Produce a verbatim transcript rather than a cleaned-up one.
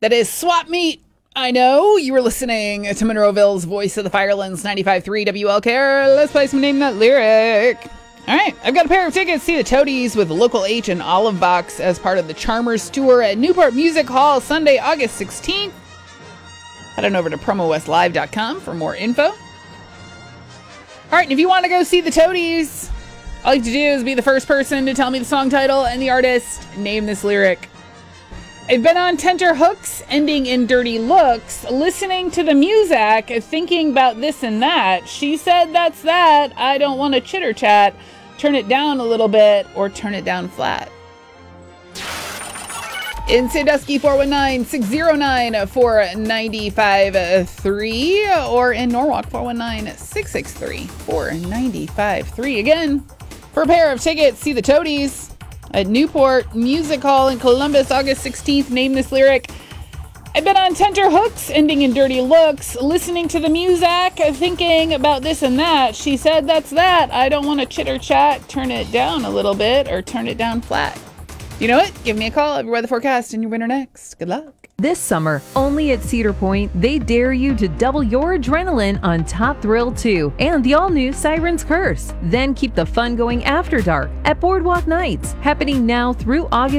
That is Swap Meet. I know you were listening to Monroeville's Voice of the Firelands, ninety-five point three W L K R. Let's play some Name That Lyric. All right, I've got a pair of tickets to see the Toadies with Local H and Olive Box as part of the Charmers Tour at Newport Music Hall Sunday, August sixteenth. Head on over to promo west live dot com for more info. All right, and if you want to go see the Toadies, all you have to do is be the first person to tell me the song title and the artist. Name this lyric. I've been on tenterhooks, ending in dirty looks, listening to the music, thinking about this and that. She said that's that. I don't want to chitter chat. Turn it down a little bit or turn it down flat. In Sandusky, four one nine, six zero nine, four nine five three, or in Norwalk, four one nine, six six three, four nine five three. Again, for a pair of tickets, see the Toadies at Newport Music Hall in Columbus, August sixteenth. Name this lyric. I've been on tenterhooks, ending in dirty looks, listening to the music, thinking about this and that. She said that's that. I don't want to chitter chat. Turn it down a little bit or turn it down flat. You know what? Give me a call. I'll be weather forecast and your winner next. Good luck. This summer, only at Cedar Point, they dare you to double your adrenaline on Top Thrill two and the all-new Siren's Curse. Then keep the fun going after dark at Boardwalk Nights, happening now through August